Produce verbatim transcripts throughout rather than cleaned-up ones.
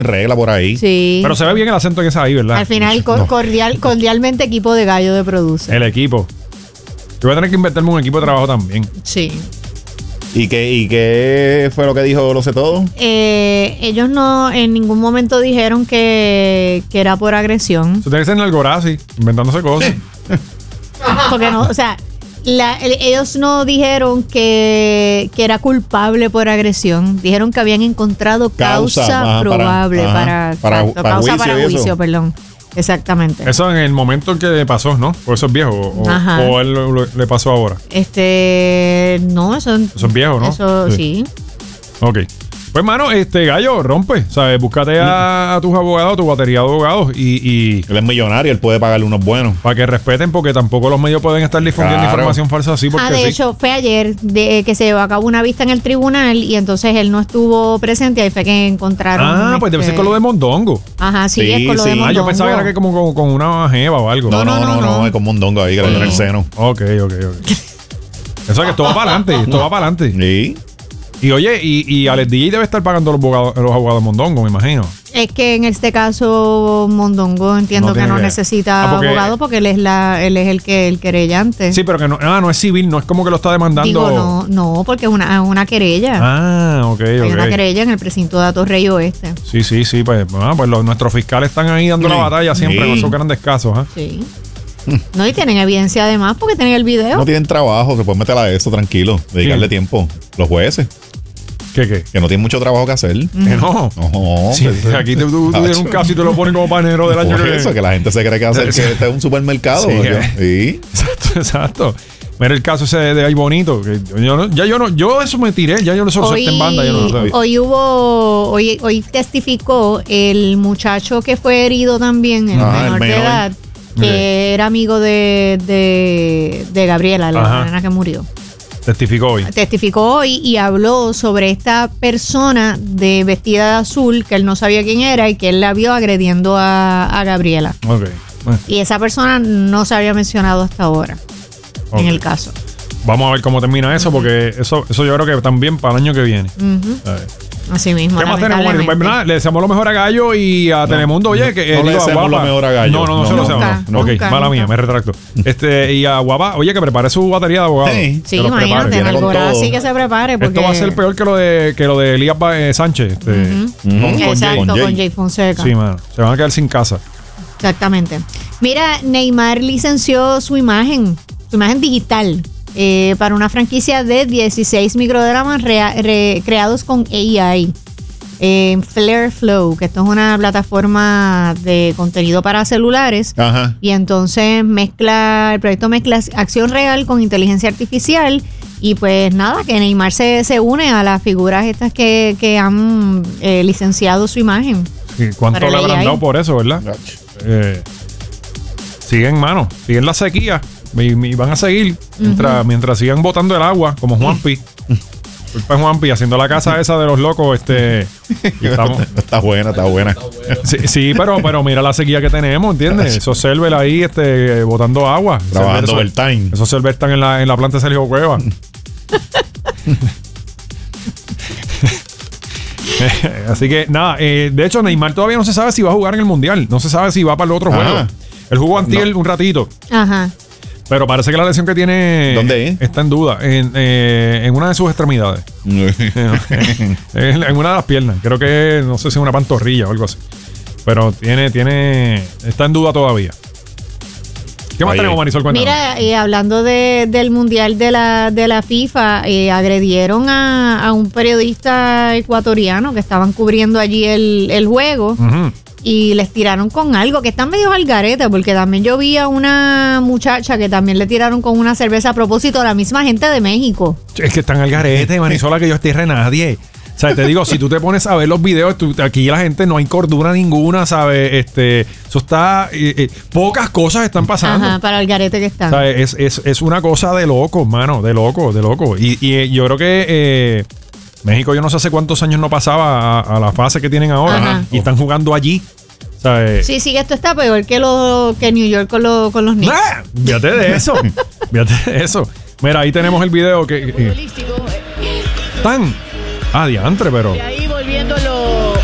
regla por ahí. Sí. Pero se ve bien el acento que es ahí, ¿verdad? Al final, no. cordial, cordialmente equipo de gallo de produce. El equipo. Yo voy a tener que inventarme un equipo de trabajo también. Sí. ¿Y qué, ¿Y qué fue lo que dijo Lo Sé Todo? Eh, ellos no en ningún momento dijeron que, que era por agresión. Eso tiene que ser en Algorazi, inventándose cosas. Porque no, o sea, la, el, ellos no dijeron que, que era culpable por agresión. Dijeron que habían encontrado causa, causa ajá, probable para, para, ajá, para, exacto, para causa juicio para juicio, perdón. Exactamente. Eso en el momento en que pasó, ¿no? O eso es viejo. O, o él lo, lo, le pasó ahora. Este. No, eso, eso es viejo, ¿no? Eso sí. sí. Ok. Pues, mano, este gallo, rompe. ¿Sabes? Búscate a, a tus abogados, a tu batería de abogados y, y. Él es millonario, él puede pagarle unos buenos. Para que respeten, porque tampoco los medios pueden estar difundiendo claro. información falsa así. Porque ah, de sí. hecho, fue ayer de, que se llevó a cabo una vista en el tribunal y entonces él no estuvo presente y ahí fue que encontraron. Ah, pues este... debe ser con lo de Mondongo. Ajá, sí, sí es con lo sí. de Mondongo. Ah, yo pensaba que era que como con, con una jeva o algo. No, no, no, no, no, no es con Mondongo ahí, que le dio en el seno. Ok, ok, ok. Eso es que esto va para adelante, esto va para adelante. Sí. Y oye, y, y Alex D J debe estar pagando los abogados, los abogados de Mondongo, me imagino. Es que en este caso Mondongo entiendo no que no que... necesita ah, porque... abogado porque él es la él es el que el querellante. Sí, pero que no, ah, no es civil, no es como que lo está demandando. Digo, no, no, porque es una, una querella. Ah, ok, ok. Hay una querella en el precinto de Atorrey Oeste. Sí, sí, sí, pues, ah, pues los, nuestros fiscales están ahí dando sí. la batalla siempre sí. con esos grandes casos, ¿eh? Sí. No, y tienen evidencia además porque tienen el video. No tienen trabajo, se pueden meter a eso tranquilo, dedicarle ¿Quién? tiempo. Los jueces. ¿Qué, qué? Que no tienen mucho trabajo que hacer. Mm. Que no. No. Sí, pues, aquí tú, tú tienes un caso y te lo ponen como panero del año por que eso, que la gente se cree que hacer que este es un supermercado. Sí, yo, sí. Exacto, exacto. Mira el caso ese de, de Ay Bonito. Que yo no, ya yo no, yo eso me tiré, ya yo no eso hoy, en banda. Yo no lo sé. Hoy hubo, hoy, hoy testificó el muchacho que fue herido también, el ah, menor el de edad, que okay. era amigo de, de, de Gabriela, la nena que murió. Testificó hoy. Testificó hoy y habló sobre esta persona de vestida de azul que él no sabía quién era y que él la vio agrediendo a, a Gabriela. Ok. Bueno. Y esa persona no se había mencionado hasta ahora okay. en el caso. Vamos a ver cómo termina eso, uh-huh. porque eso, eso yo creo que también para el año que viene. Uh-huh. Así mismo. ¿Qué más tenemos? Bueno, pues, nada, le deseamos lo mejor a Gallo y a no, Telemundo. Oye, que no eh, le deseamos lo mejor a Gallo. No, no, no, no se lo deseamos. No. Ok, nunca, mala nunca. mía, me retracto. Este, y a Guapa, oye, que prepare su batería de abogados. Sí, sí imagínate, en Alborada sí que se prepare. Porque... Esto va a ser peor que lo de que lo de Elías eh, Sánchez. Este, uh-huh. con, uh-huh. con Exacto, Jay. con Jay Fonseca. Sí, mano. Se van a quedar sin casa. Exactamente. Mira, Neymar licenció su imagen, su imagen digital. Eh, para una franquicia de dieciséis microdramas rea, re, creados con A I. Eh, Flare Flow, que esto es una plataforma de contenido para celulares. Ajá. Y entonces mezcla, el proyecto mezcla acción real con inteligencia artificial. Y pues nada, que Neymar se, se une a las figuras estas que, que han eh, licenciado su imagen. Sí, ¿cuánto le habrán dado por eso, verdad? Eh, siguen, mano, siguen la sequía. Y, y van a seguir mientras, uh-huh. mientras sigan botando el agua, como Juanpi. Culpa es Juanpi haciendo la casa esa de los locos. Este, y estamos, está buena, está buena. Sí, sí, pero, pero mira la sequía que tenemos, ¿entiendes? Esos servers ahí este, botando agua. Trabajando overtime. Esos servers están en la, en la planta de Sergio Cueva. Así que nada, eh, de hecho Neymar todavía no se sabe si va a jugar en el Mundial. No se sabe si va para el otro juego. Ah. Él jugó antier no. un ratito. Ajá. Pero parece que la lesión que tiene ¿Dónde es? está en duda. En, eh, en una de sus extremidades. En una de las piernas. Creo que no sé si es una pantorrilla o algo así. Pero tiene, tiene, está en duda todavía. ¿Qué más Ahí tenemos, Marisol? Cuéntanos. Mira, eh, hablando de, del Mundial de la, de la FIFA, eh, agredieron a, a un periodista ecuatoriano que estaban cubriendo allí el, el juego. Uh-huh. Y les tiraron con algo que están medio al garete, porque también yo vi a una muchacha que también le tiraron con una cerveza a propósito a la misma gente de México. Es que están al garete, Marisola, que yo estoy re nadie. O sea, te digo, si tú te pones a ver los videos, tú, aquí la gente no hay cordura ninguna, ¿sabes? Este, eso está, eh, eh, pocas cosas están pasando. Ajá, para el garete que están. O sea, es, es, es una cosa de loco, mano, de loco, de loco. Y, y eh, yo creo que eh, México, yo no sé hace cuántos años no pasaba a, a la fase que tienen ahora. Ajá. Y están jugando allí. ¿Sabes? Sí, sí, esto está peor que, lo, que New York con, lo, con los Knicks. ¡Ah! Fíjate de eso. Fíjate de eso. Mira, ahí tenemos el video que... Eh, tan... Ah, diantre, pero... Y ahí volviendo a lo,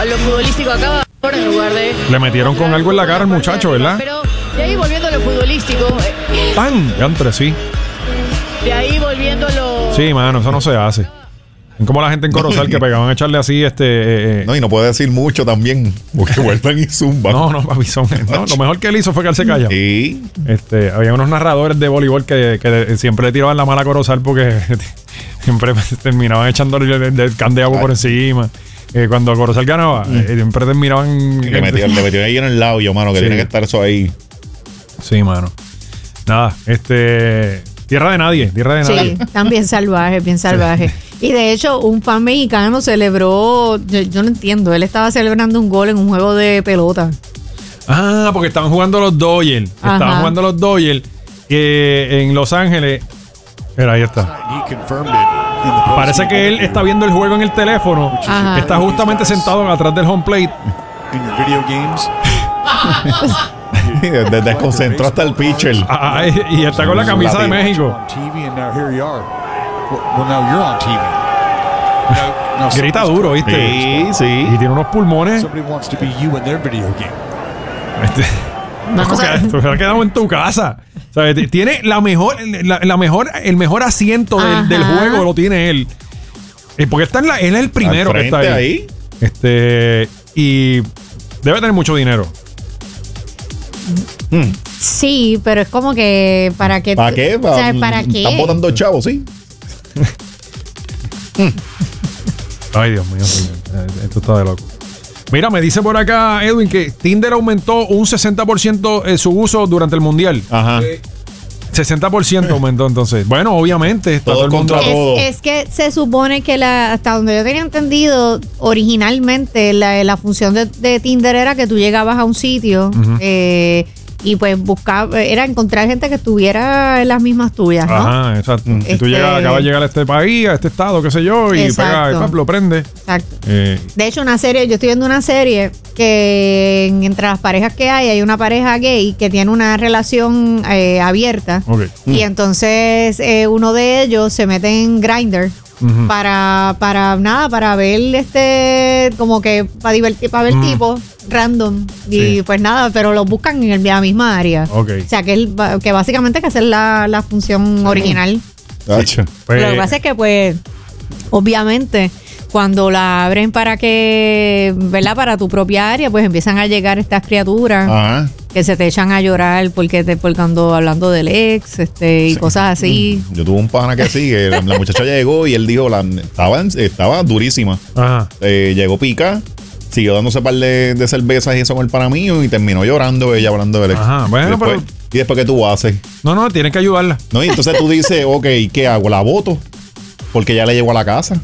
a lo futbolístico acaba ahora en lugar de... Le metieron con algo en la cara al muchacho, ¿verdad? Pero de ahí volviendo a lo futbolístico, eh, ¡Tan! Ya entre sí. de ahí volviendo a lo... Sí, mano, eso no se hace. Es como la gente en Corozal que pegaban a echarle así, este... Eh, eh. No, y no puede decir mucho también, porque vuelven y zumban. No, no, papi, son, no, lo mejor que él hizo fue que él se calló. Sí. Este, había unos narradores de voleibol que, que siempre le tiraban la mala a Corozal porque siempre terminaban echándole el, el can de agua por encima. Eh, cuando Corozal ganaba, mm. eh, siempre terminaban... Le metieron, le metieron ahí en el labio, mano, que sí. Tiene que estar eso ahí. Sí, mano. Nada, este... Tierra de nadie, tierra de nadie. Sí, también salvaje, bien salvaje. Sí. Y de hecho, un fan mexicano celebró, yo, yo no entiendo, él estaba celebrando un gol en un juego de pelota. Ah, porque estaban jugando los Dodgers. Ajá. Estaban jugando los Dodgers eh, en Los Ángeles. Mira, ahí está. Parece que él está viendo el juego en el teléfono. Ajá. Está justamente sentado atrás del home plate. Desconcentró hasta el pitcher. Ah, y está con la camisa de México. Grita duro, ¿viste? Sí, sí. Y tiene unos pulmones. Este, Vamos a... Te has quedado en tu casa. O sea, tiene la mejor, la, la mejor, el mejor asiento del, del juego lo tiene él. Porque está en la, él es el primero que está ahí. ahí. Este, y debe tener mucho dinero. Hmm. Sí, pero es como que para qué. ¿Para qué? O sea, ¿para qué? Están botando chavos, sí. Ay, Dios mío, esto está de loco. Mira, me dice por acá Edwin que Tinder aumentó un sesenta por ciento su uso durante el mundial. Ajá. Eh, sesenta por ciento aumentó entonces. Bueno, obviamente está todo, todo el mundo contra todo. Es, es que se supone que la, hasta donde yo tenía entendido, originalmente la, la función de, de Tinder era que tú llegabas a un sitio uh-huh. eh, y pues buscaba, era encontrar gente que estuviera en las mismas tuyas, ¿no? Ajá, exacto. Este, si tú llegas, acabas de llegar a este país, a este estado, qué sé yo, y pega, pap, lo prende. Exacto. Eh. De hecho, una serie, yo estoy viendo una serie que entre las parejas que hay, hay una pareja gay que tiene una relación eh, abierta. Okay. Y mm. entonces eh, uno de ellos se mete en Grindr. Uh-huh. Para, para nada, para ver este, como que para divertir, para ver mm. tipos random. Y sí. pues nada, pero los buscan en el, la misma área. Okay. O sea que, el, que básicamente hay que hacer la, la función sí. original. Sí. Pues, lo que pasa es que, pues, obviamente, cuando la abren para que, ¿verdad? Para tu propia área, pues empiezan a llegar estas criaturas. Ajá. Que se te echan a llorar porque te porque ando hablando del ex este y sí. cosas así. Yo tuve un pana que sí, que la, la muchacha llegó y él dijo, la, estaba, estaba durísima. Ajá. Eh, llegó pica, siguió dándose un par de, de cervezas y eso con el pana mío y terminó llorando ella hablando del ex. Ajá, bueno, y después, pero... ¿Y después qué tú haces? No, no, tienes que ayudarla. No, y entonces tú dices, ok, ¿qué hago? ¿La voto? Porque ya le llegó a la casa.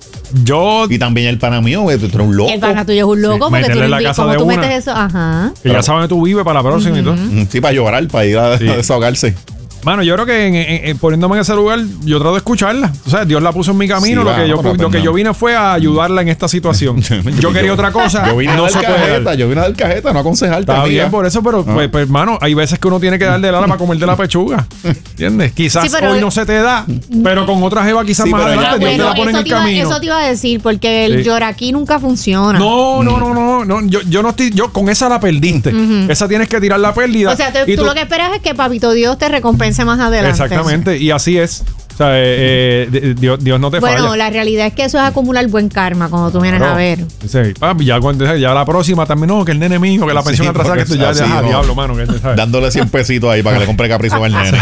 Yo... Y también el pana mío, tú eres un loco. El pana tuyo es un loco sí. porque tú, la casa como de tú una, metes eso. Ajá. Que ya saben que tú vives para la próxima uh-huh. y todo. Sí, para llorar, para ir a, sí. a desahogarse. Mano, yo creo que en, en, en, poniéndome en ese lugar, yo trato de escucharla. O sea, Dios la puso en mi camino. Sí, lo, va, que yo, lo no. que yo vine fue a ayudarla en esta situación. yo quería yo, otra cosa. Yo vine no a dar cajeta, yo vine a dar cajeta, no aconsejarte. Está bien, por eso, pero, no. pues, pues, hermano, hay veces que uno tiene que darle el ala para comerte la pechuga. ¿Entiendes? Quizás sí, hoy no se te da, pero con otra jeva quizás sí, más adelante Dios bueno, te la pone en el iba, camino. Eso te iba a decir, porque el sí. llorar aquí nunca funciona. No, no, no, no. no yo, yo no estoy, yo con esa la perdiste. Uh-huh. Esa tienes que tirar la pérdida. O sea, te, tú, tú lo que esperas es que Papito Dios te recompense más adelante. Exactamente, y así es. O sea, eh, eh, Dios, Dios no te bueno, falla. Bueno, la realidad es que eso es acumular buen karma cuando tú vienes claro. a ver. Sí, papi, ya, ya la próxima también, no, que el nene mío, que la pensión sí, atrasada, que esto ya deja no. diablo, mano. Que, ¿sabes? Dándole cien pesitos ahí para que le compre caprizo al nene.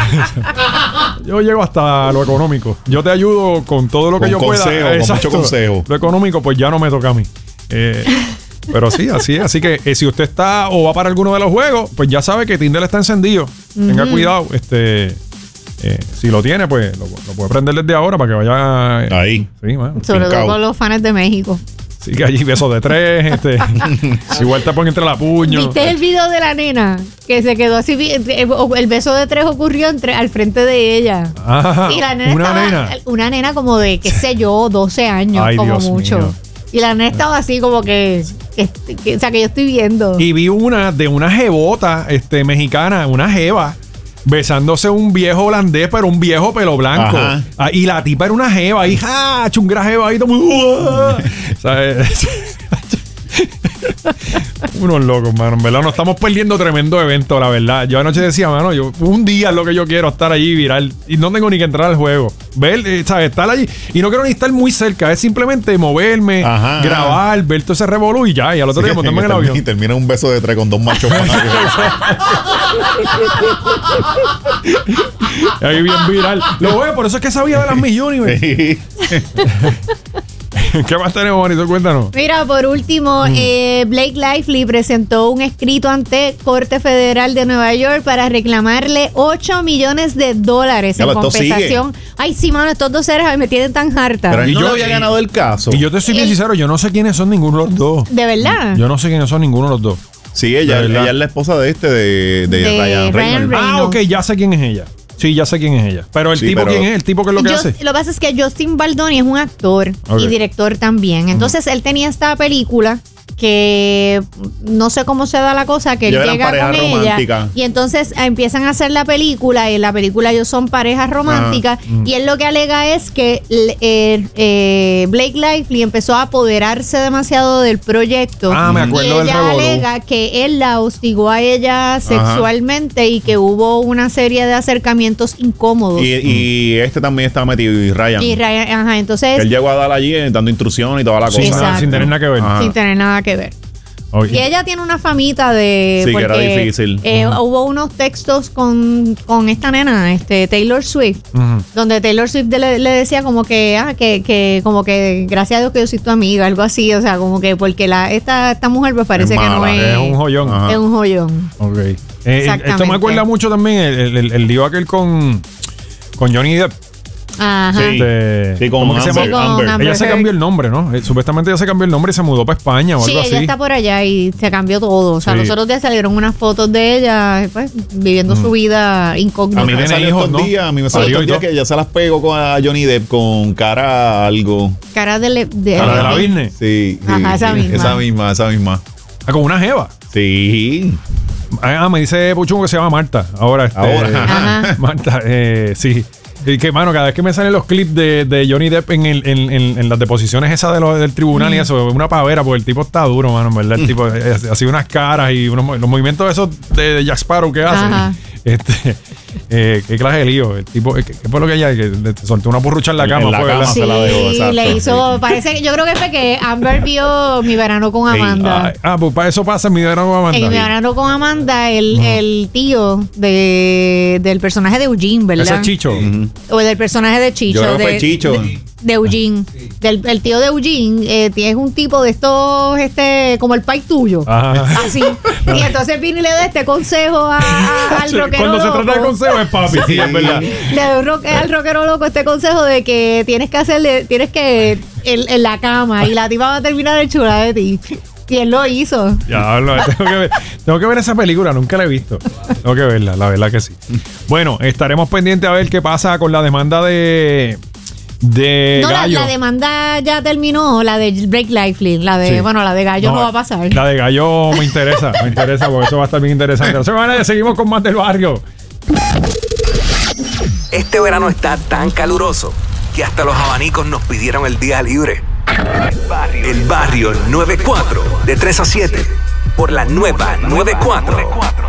Yo llego hasta lo económico. Yo te ayudo con todo lo que con yo consejo, pueda. Con mucho consejo. Lo económico, pues ya no me toca a mí. Eh, pero sí, así es. Así que eh, si usted está o va para alguno de los juegos, pues ya sabe que Tinder está encendido. Uh-huh. Tenga cuidado. Este... Eh, si lo tiene, pues lo, lo puede prender desde ahora para que vaya eh, ahí. Sí, bueno. Sobre todo con los fans de México. Sí, que allí besos de tres, este, igual te ponen entre la puño. ¿Viste el video de la nena? Que se quedó así, el beso de tres ocurrió entre, al frente de ella. Ah, y la nena una estaba, nena. Una nena como de, qué sé yo, doce años, Ay, como Dios mucho. Mío. Y la nena estaba así como que, que, que, o sea, que yo estoy viendo. Y vi una de una jebota este, mexicana, una jeva, besándose un viejo holandés, pero un viejo pelo blanco. Ah, y la tipa era una jeva, hija, chungra jeva ahí, todo muy... Unos locos, mano. En verdad, nos estamos perdiendo tremendo evento, la verdad. Yo anoche decía, mano, yo un día es lo que yo quiero, estar allí viral. Y no tengo ni que entrar al juego. Ver, eh, ¿sabes? Estar allí. Y no quiero ni estar muy cerca. Es simplemente moverme, Ajá. grabar, ver todo ese revolú y ya. Y al otro sí, día montarme en el avión. Y termina un beso de tres con dos machos. Ahí bien viral. Lo veo, por eso es que sabía de las Miss Universe. ¿Qué más tenemos, Juanito? Cuéntanos. Mira, por último, mm. eh, Blake Lively presentó un escrito ante Corte Federal de Nueva York para reclamarle ocho millones de dólares ya, en compensación. Ay, sí, mano, estos dos seres me tienen tan harta. Pero él no yo, había ganado el caso. Y yo te soy bien sincero, yo no sé quiénes son ninguno de los dos. ¿De verdad? Yo no sé quiénes son ninguno de los dos. Sí, ella, ella es la esposa de este, de, de, de Ryan, Ryan Reynolds. Ah, ok, ya sé quién es ella. Sí, ya sé quién es ella. Pero el sí, tipo, pero ¿quién es? ¿El tipo qué es lo que Just, hace? Lo que pasa es que Justin Baldoni es un actor okay. y director también. Entonces, uh-huh. él tenía esta película que no sé cómo se da la cosa, que él llega con ella romántica. Y entonces empiezan a hacer la película y en la película ellos son parejas románticas uh-huh. y él lo que alega es que eh, eh, Blake Lively empezó a apoderarse demasiado del proyecto. Ah, me acuerdo y ella del alega que él la hostigó a ella sexualmente uh-huh. y que hubo una serie de acercamientos incómodos. Y, y este también está metido, y Ryan. Y Ryan, ajá, entonces él llegó a dar allí dando instrucción y toda la cosa. Exacto. Sin tener nada que ver. Ajá. Sin tener nada que ver. Okay. Y ella tiene una famita de... Sí, porque, que era difícil. Eh, uh-huh. Hubo unos textos con, con esta nena, este Taylor Swift, uh-huh. donde Taylor Swift le, le decía como que, ah, que, que, como que gracias a Dios que yo soy tu amiga, algo así, o sea, como que porque la esta, esta mujer pues parece es que mala, no es... Es un joyón. Ajá. Es un joyón. Ok. Eh, esto me acuerda mucho también el, el, el lío aquel con, con Johnny Depp. Ajá. Sí, de, sí, con, Amber, sí, con Amber. Amber. Ella se cambió el nombre, ¿no? Eh, supuestamente ella se cambió el nombre y se mudó para España o sí, algo así. Sí, ella está por allá y se cambió todo. O sea, sí. los otros días salieron unas fotos de ella, pues, viviendo mm. su vida incógnita. A mí me salió hijos, estos ¿no? días, a mí me salió estos días que ya se las pego con a Johnny Depp con cara algo. Cara de... Le, de ¿Cara de la Virne? Sí, sí. Ajá, esa misma. Esa misma, esa misma. Ah, con una jeva. Sí. Ah, me dice Puchungo que se llama Marta. Ahora, este, Ahora. Ajá. Marta, eh, sí. Y que, mano, cada vez que me salen los clips de, de Johnny Depp en, el, en, en, en las deposiciones esas de lo, del tribunal mm. y eso, es una pavera, porque el tipo está duro, mano, en verdad. El tipo así unas caras y unos, los movimientos esos de, de Jack Sparrow que hace. Ajá. Este, eh, qué clase de lío. El tipo, ¿qué, qué fue lo que ella? Que te soltó una burrucha en la cama, en la fue, cama ¿verdad? Sí, se la dejó, exacto. le hizo, parece que yo creo que fue que Amber vio Mi Verano con Amanda. Sí. Ah, ah, pues para eso pasa en Mi Verano con Amanda. En Mi Verano con Amanda, el, uh-huh. el tío de, del personaje de Eugene, ¿verdad? Ese es Chicho. Uh-huh. O del personaje de Chicho. Yo creo que de, fue Chicho. De, de Eugene. Sí. Del, el tío de Eugene eh, es un tipo de estos, este, como el pai tuyo. Ajá. Así. Y entonces viene y le da este consejo a, a, al rockero Cuando loco. Se trata de consejo es papi, sí, es verdad. Le da un rock, al rockero loco este consejo de que tienes que hacerle, tienes que en, en la cama y la tipa va a terminar el chula de ti. Y él lo hizo. Ya, no, tengo, que ver, tengo que ver esa película, nunca la he visto. Tengo que verla, la verdad que sí. Bueno, estaremos pendientes a ver qué pasa con la demanda de... De no, Gallo. La, la demanda ya terminó, la de Blake Lively. La de, sí. bueno, la de Gallo no, no va a pasar. La de Gallo me interesa, me interesa porque eso va a estar bien interesante. La semana seguimos con más del barrio. Este verano está tan caluroso que hasta los abanicos nos pidieron el día libre. El barrio noventa y cuatro, de tres a siete, por la nueva noventa y cuatro.